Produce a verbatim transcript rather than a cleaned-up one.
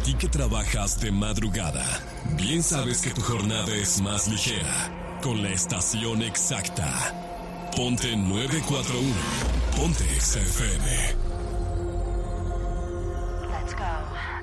ti que trabajas de madrugada, bien sabes que tu jornada es más ligera con la estación exacta. Ponte nueve cuatro uno. Ponte Exa F M. Let's go.